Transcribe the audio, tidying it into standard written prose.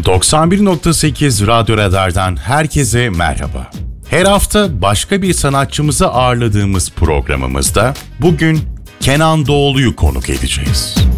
91.8 Radyo Radar'dan herkese merhaba. Her hafta başka bir sanatçımızı ağırladığımız programımızda bugün Kenan Doğulu'yu konuk edeceğiz.